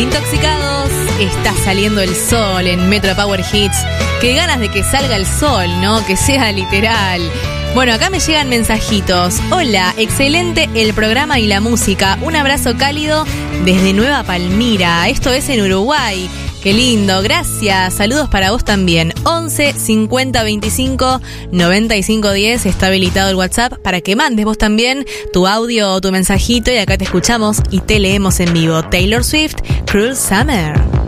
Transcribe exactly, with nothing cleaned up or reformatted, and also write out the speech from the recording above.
Intoxicados, está saliendo el sol en Metro Power Hits. Qué ganas de que salga el sol, ¿no? Que sea literal. Bueno, acá me llegan mensajitos. Hola, excelente el programa y la música. Un abrazo cálido desde Nueva Palmira. Esto es en Uruguay. Qué lindo, gracias. Saludos para vos también. once cincuenta veinticinco noventa y cinco diez. Está habilitado el WhatsApp para que mandes vos también tu audio o tu mensajito y acá te escuchamos y te leemos en vivo. Taylor Swift, Cruel Summer.